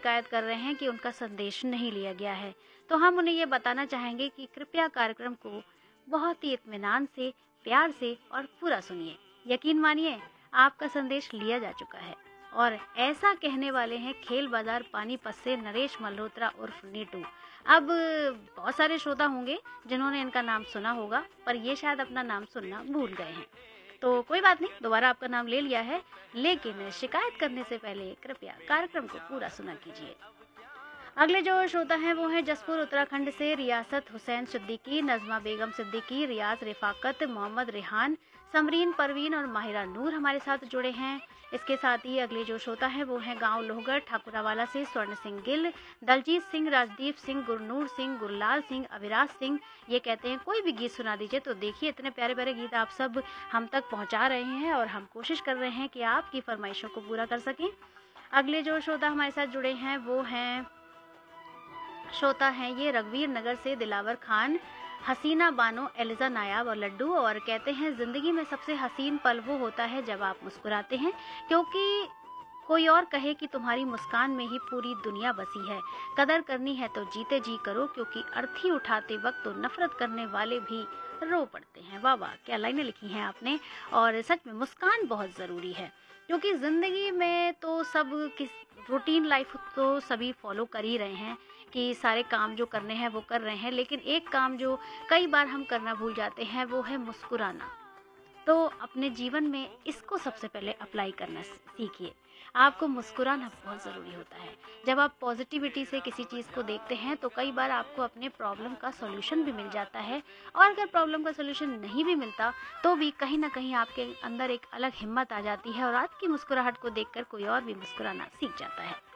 शिकायत कर रहे हैं कि उनका संदेश नहीं लिया गया है। तो हम उन्हें ये बताना चाहेंगे कि कृपया कार्यक्रम को बहुत ही इत्मीनान से, प्यार से और पूरा सुनिए। यकीन मानिए, आपका संदेश लिया जा चुका है। और ऐसा कहने वाले हैं खेल बाजार पानीपत से नरेश मल्होत्रा उर्फ नीटू। अब बहुत सारे श्रोता होंगे जिन्होंने इनका नाम सुना होगा, पर ये शायद अपना नाम सुनना भूल गए हैं। तो कोई बात नहीं, दोबारा आपका नाम ले लिया है, लेकिन शिकायत करने से पहले कृपया कार्यक्रम को पूरा सुना कीजिए। अगले जो श्रोता हैं वो हैं जसपुर उत्तराखंड से रियासत हुसैन सिद्दीकी, नजमा बेगम सिद्दीकी, रियाज रिफाकत, मोहम्मद रेहान, समरीन परवीन और माहिरा नूर हमारे साथ जुड़े हैं। इसके साथ ही अगले जो श्रोता हैं वो हैं गांव लोहगढ़ ठाकुरावाला से स्वर्ण सिंह गिल, दलजीत सिंह, राजदीप सिंह, गुरनूर सिंह, गुरलाल सिंह, अविराज सिंह। ये कहते हैं कोई भी गीत सुना दीजिए। तो देखिए, इतने प्यारे प्यारे गीत आप सब हम तक पहुंचा रहे हैं और हम कोशिश कर रहे हैं कि आपकी फरमाइशों को पूरा कर सकें। अगले जो श्रोता हमारे साथ जुड़े हैं वो हैं श्रोता हैं ये रघुवीर नगर से दिलावर खान, हसीना बानो, एलिजा नायाब और लड्डू। और कहते हैं जिंदगी में सबसे हसीन पल वो होता है जब आप मुस्कुराते हैं, क्योंकि कोई और कहे कि तुम्हारी मुस्कान में ही पूरी दुनिया बसी है। कदर करनी है तो जीते जी करो, क्योंकि अर्थी उठाते वक्त तो नफरत करने वाले भी रो पड़ते हैं। वाह वाह, क्या लाइनें लिखी हैं आपने। और सच में मुस्कान बहुत ज़रूरी है, क्योंकि ज़िंदगी में तो सब किस रूटीन लाइफ तो सभी फॉलो कर ही रहे हैं कि सारे काम जो करने हैं वो कर रहे हैं, लेकिन एक काम जो कई बार हम करना भूल जाते हैं वो है मुस्कुराना। तो अपने जीवन में इसको सबसे पहले अप्लाई करना सीखिए। आपको मुस्कुराना बहुत ज़रूरी होता है। जब आप पॉजिटिविटी से किसी चीज़ को देखते हैं तो कई बार आपको अपने प्रॉब्लम का सॉल्यूशन भी मिल जाता है, और अगर प्रॉब्लम का सॉल्यूशन नहीं भी मिलता तो भी कहीं ना कहीं आपके अंदर एक अलग हिम्मत आ जाती है और आपकी मुस्कुराहट को देखकर कोई और भी मुस्कुराना सीख जाता है।